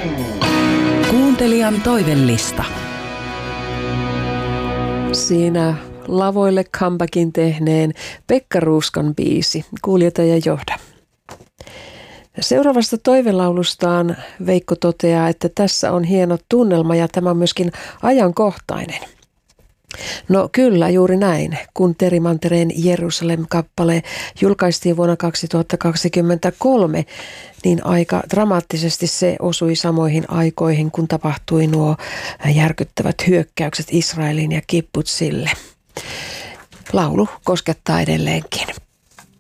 Kuuntelijan toivellista. Siinä lavoille comebackin tehneen Pekka Ruuskan biisi Kuljeta ja johda. Seuraavasta toivelaulustaan Veikko toteaa, että tässä on hieno tunnelma ja tämä on myöskin ajankohtainen. No kyllä, juuri näin. Kun Terhi Mantereen Jerusalem-kappale julkaistiin vuonna 2023, niin aika dramaattisesti se osui samoihin aikoihin, kun tapahtui nuo järkyttävät hyökkäykset Israelin ja kibbutzille. Laulu koskettaa edelleenkin.